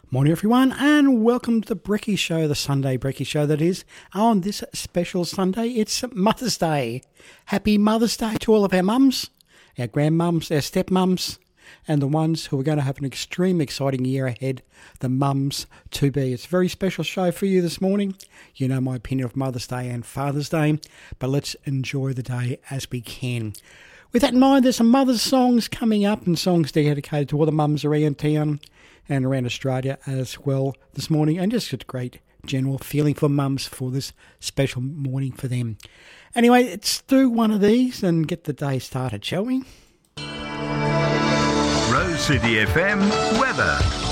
Morning everyone, and welcome to the Brekkie Show, the Sunday Brekkie Show that is. On this special Sunday, it's Mother's Day. Happy Mother's Day to all of our mums, our grandmums, our stepmums, and the ones who are going to have an extreme exciting year ahead, the mums to be. It's a very special show for you this morning. You know my opinion of Mother's Day and Father's Day, but let's enjoy the day as we can. With that in mind, there's some mother's songs coming up and songs dedicated to all the mums around town and around Australia as well this morning, and just a great general feeling for mums for this special morning for them. Anyway, let's do one of these and get the day started, shall we? Rose City FM weather.